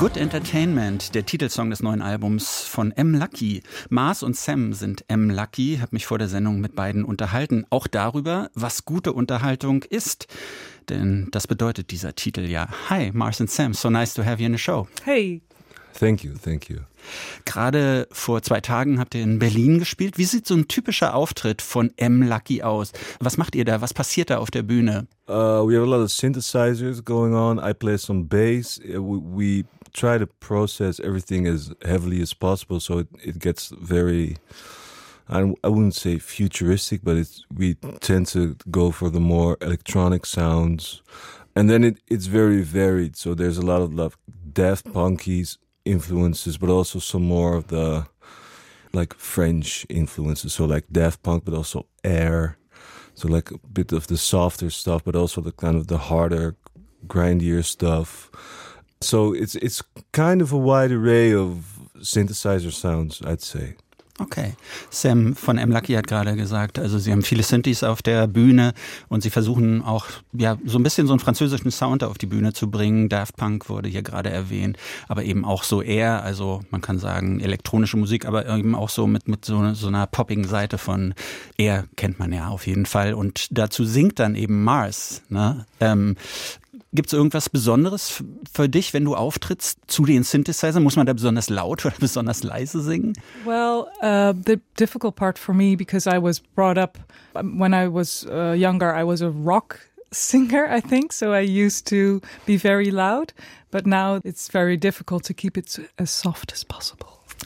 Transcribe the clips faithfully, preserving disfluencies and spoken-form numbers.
Good Entertainment, der Titelsong des neuen Albums von M. Lucky. Mars und Sam sind M. Lucky, habe mich vor der Sendung mit beiden unterhalten. Auch darüber, was gute Unterhaltung ist. Denn das bedeutet dieser Titel ja. Hi, Mars and Sam, so nice to have you in the show. Hey. Thank you, thank you. Gerade vor zwei Tagen habt ihr in Berlin gespielt. Wie sieht so ein typischer Auftritt von M. Lucky aus? Was macht ihr da? Was passiert da auf der Bühne? Uh, we have a lot of synthesizers going on. I play some bass. We, we try to process everything as heavily as possible, so it, it gets very, I, I wouldn't say futuristic, but it's, we tend to go for the more electronic sounds. And then it, it's very varied, so there's a lot of like, Daft Punkies influences, but also some more of the like French influences, so like Daft Punk, but also Air, so like a bit of the softer stuff, but also the kind of the harder, grindier stuff. So it's it's kind of a wide array of synthesizer sounds, I'd say. Okay. Sam von M. Lucky hat gerade gesagt, also sie haben viele Synthes auf der Bühne und sie versuchen auch ja so ein bisschen so einen französischen Sound auf die Bühne zu bringen. Daft Punk wurde hier gerade erwähnt, aber eben auch so eher, also man kann sagen elektronische Musik, aber eben auch so mit mit so, so einer poppigen Seite von Air kennt man ja auf jeden Fall. Und dazu singt dann eben Mars, ne? Ähm, Gibt es irgendwas Besonderes für dich, wenn du auftrittst zu den Synthesizern? Muss man da besonders laut oder besonders leise singen? Well, uh, the difficult part for me, because I was brought up, when I was uh, younger, I was a rock singer, I think, so I used to be very loud, but now it's very difficult to keep it as soft as possible.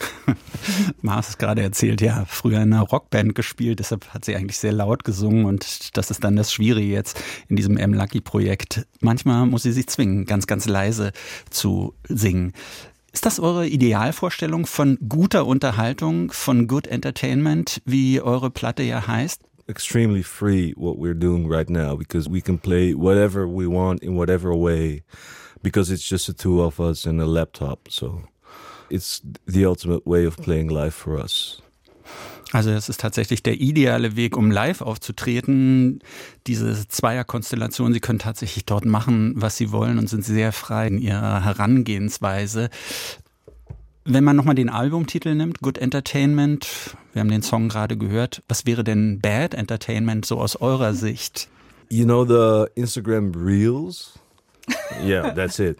Mars hat gerade erzählt, ja, früher in einer Rockband gespielt, deshalb hat sie eigentlich sehr laut gesungen und das ist dann das Schwierige jetzt in diesem M. Lucky-Projekt. Manchmal muss sie sich zwingen, ganz, ganz leise zu singen. Ist das eure Idealvorstellung von guter Unterhaltung, von Good Entertainment, wie eure Platte ja heißt? Extremely free what we're doing right now, because we can play whatever we want in whatever way, because it's just the two of us and a laptop, so it's the ultimate way of playing live for us. Also das ist tatsächlich der ideale Weg, um live aufzutreten. Diese Zweierkonstellation, Sie können tatsächlich dort machen, was Sie wollen und sind sehr frei in Ihrer Herangehensweise. Wenn man nochmal den Albumtitel nimmt, Good Entertainment, wir haben den Song gerade gehört, was wäre denn Bad Entertainment so aus eurer Sicht? You know the Instagram Reels? Yeah, that's it.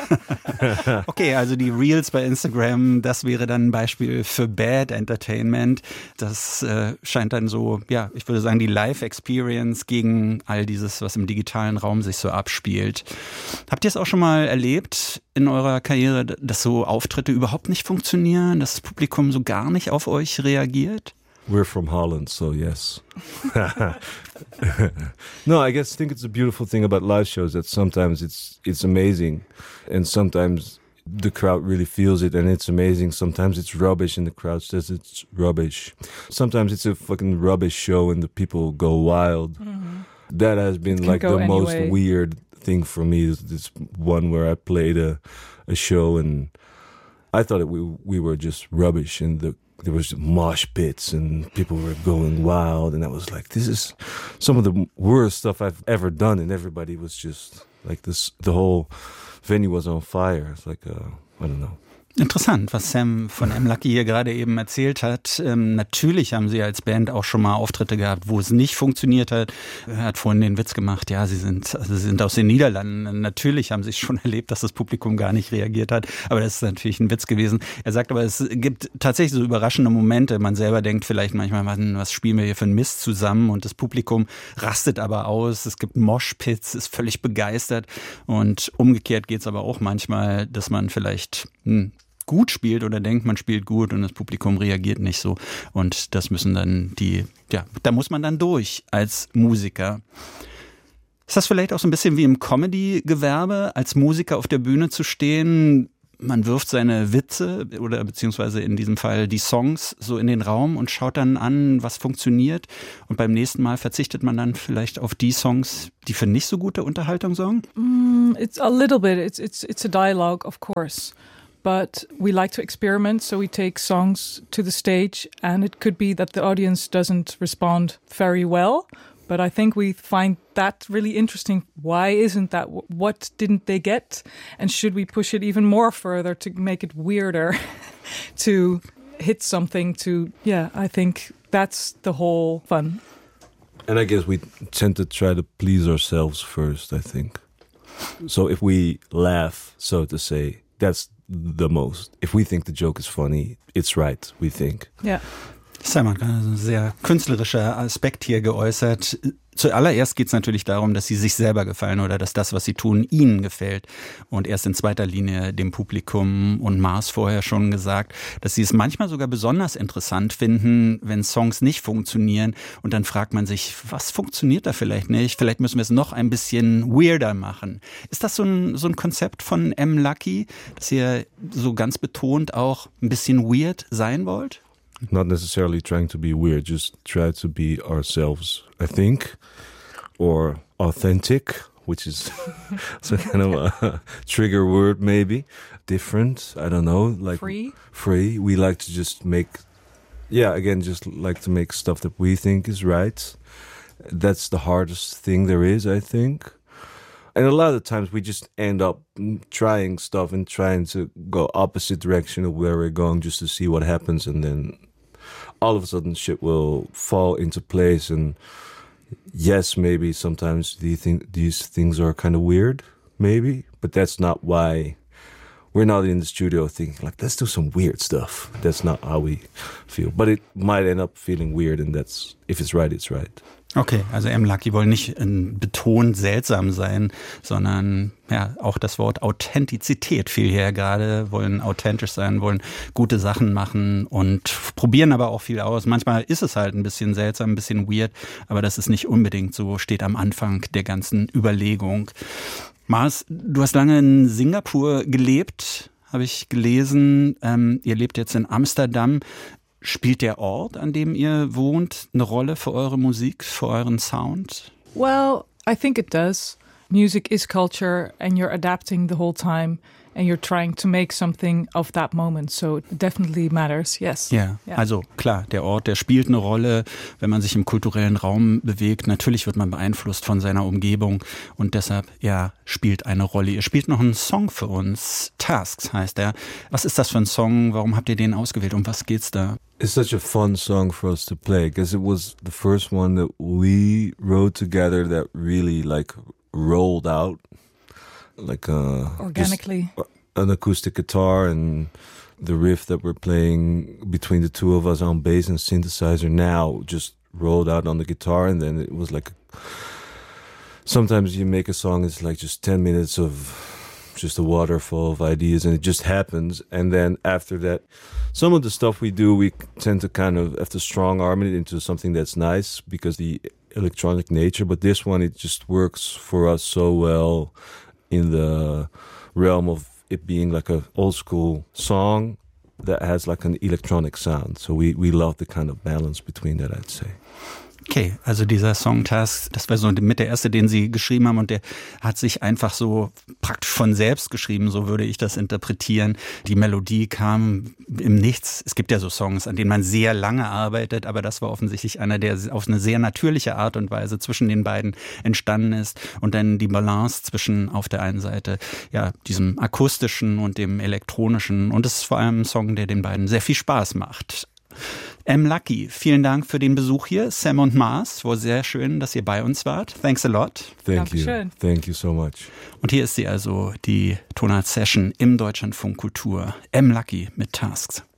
Okay, also die Reels bei Instagram, das wäre dann ein Beispiel für Bad Entertainment. Das äh, scheint dann so, ja, ich würde sagen, die Live-Experience gegen all dieses, was im digitalen Raum sich so abspielt. Habt ihr es auch schon mal erlebt in eurer Karriere, dass so Auftritte überhaupt nicht funktionieren, dass das Publikum so gar nicht auf euch reagiert? We're from Holland, so yes. No, I guess I think it's a beautiful thing about live shows that sometimes it's it's amazing and sometimes the crowd really feels it and it's amazing. Sometimes it's rubbish and the crowd says it's rubbish. Sometimes it's a fucking rubbish show and the people go wild. Mm-hmm. That has been like the anyway. most weird thing for me, is this one where I played a, a show and I thought that we we were just rubbish and the there was mosh pits and people were going wild and I was like, this is some of the worst stuff I've ever done, and everybody was just like this, the whole venue was on fire. It's like, uh, I don't know. Interessant, was Sam von M. Lucky hier gerade eben erzählt hat. Ähm, natürlich haben sie als Band auch schon mal Auftritte gehabt, wo es nicht funktioniert hat. Er hat vorhin den Witz gemacht, ja, sie sind, also sie sind aus den Niederlanden. Natürlich haben sie schon erlebt, dass das Publikum gar nicht reagiert hat. Aber das ist natürlich ein Witz gewesen. Er sagt aber, es gibt tatsächlich so überraschende Momente. Man selber denkt vielleicht manchmal, was spielen wir hier für einen Mist zusammen? Und das Publikum rastet aber aus. Es gibt Moshpits, ist völlig begeistert. Und umgekehrt geht es aber auch manchmal, dass man vielleicht hm, gut spielt oder denkt, man spielt gut und das Publikum reagiert nicht so. Und das müssen dann die, ja, da muss man dann durch als Musiker. Ist das vielleicht auch so ein bisschen wie im Comedy-Gewerbe, als Musiker auf der Bühne zu stehen? Man wirft seine Witze oder beziehungsweise in diesem Fall die Songs so in den Raum und schaut dann an, was funktioniert. Und beim nächsten Mal verzichtet man dann vielleicht auf die Songs, die für nicht so gute Unterhaltung sorgen? Mm, it's a little bit. It's it's it's a dialogue, of course. But we like to experiment, so we take songs to the stage, and it could be that the audience doesn't respond very well, But I think we find that really interesting. Why isn't that? What didn't they get? And should we push it even more further to make it weirder to hit something to, yeah, I think that's the whole fun. And I guess we tend to try to please ourselves first, I think. So if we laugh, so to say, that's the most. If we think the joke is funny, it's right, we think. Yeah. Sam hat gerade so ein sehr künstlerischer Aspekt hier geäußert. Zuallererst geht es natürlich darum, dass sie sich selber gefallen oder dass das, was sie tun, ihnen gefällt. Und erst in zweiter Linie dem Publikum und Mars vorher schon gesagt, dass sie es manchmal sogar besonders interessant finden, wenn Songs nicht funktionieren. Und dann fragt man sich, was funktioniert da vielleicht nicht? Vielleicht müssen wir es noch ein bisschen weirder machen. Ist das so ein, so ein Konzept von M. Lucky, dass ihr so ganz betont auch ein bisschen weird sein wollt? Not necessarily trying to be weird, just try to be ourselves, I think, or authentic, which is some kind of a trigger word maybe, different, I don't know, like free. Free. We like to just make, yeah, again, just like to make stuff that we think is right. That's the hardest thing there is, I think. And a lot of times we just end up trying stuff and trying to go opposite direction of where we're going just to see what happens, and then all of a sudden shit will fall into place. And yes, maybe sometimes do you think these things are kind of weird, maybe, but that's not why we're not in the studio thinking like, let's do some weird stuff. That's not how we feel, but it might end up feeling weird, and that's, if it's right, it's right. Okay, also M. Lucky wollen nicht betont seltsam sein, sondern ja, auch das Wort Authentizität fiel hier gerade, wollen authentisch sein, wollen gute Sachen machen und probieren aber auch viel aus. Manchmal ist es halt ein bisschen seltsam, ein bisschen weird, aber das ist nicht unbedingt so, steht am Anfang der ganzen Überlegung. Mars, du hast lange in Singapur gelebt, habe ich gelesen. Ähm, ihr lebt jetzt in Amsterdam. Spielt der Ort, an dem ihr wohnt, eine Rolle für eure Musik, für euren Sound? Well, I think it does. Music is culture, and you're adapting the whole time, and you're trying to make something of that moment. So it definitely matters, yes. Ja, yeah. Also klar, der Ort, der spielt eine Rolle, wenn man sich im kulturellen Raum bewegt. Natürlich wird man beeinflusst von seiner Umgebung und deshalb, ja, spielt eine Rolle. Ihr spielt noch einen Song für uns, Tasks heißt er. Was ist das für ein Song? Warum habt ihr den ausgewählt? Um was geht's da? It's such a fun song for us to play because it was the first one that we wrote together that really like rolled out like uh organically, an acoustic guitar, and the riff that we're playing between the two of us on bass and synthesizer now just rolled out on the guitar. And then it was like, sometimes you make a song, it's like just ten minutes of just a waterfall of ideas, and it just happens. And then after that, some of the stuff we do, we tend to kind of have to strong arm it into something that's nice because the electronic nature. But this one, it just works for us so well in the realm of it being like a old school song that has like an electronic sound. So we, we love the kind of balance between that, I'd say. Okay, also dieser Song Task, das war so mit der erste, den Sie geschrieben haben, und der hat sich einfach so praktisch von selbst geschrieben, so würde ich das interpretieren. Die Melodie kam im Nichts. Es gibt ja so Songs, an denen man sehr lange arbeitet, aber das war offensichtlich einer, der auf eine sehr natürliche Art und Weise zwischen den beiden entstanden ist, und dann die Balance zwischen auf der einen Seite ja diesem akustischen und dem elektronischen, und es ist vor allem ein Song, der den beiden sehr viel Spaß macht. M. Lucky, vielen Dank für den Besuch hier. Sam und Mars, war sehr schön, dass ihr bei uns wart. Thanks a lot. Thank you. Thank you so much. Und hier ist sie also, die Tonart Session im Deutschlandfunk Kultur. M. Lucky mit Tasks.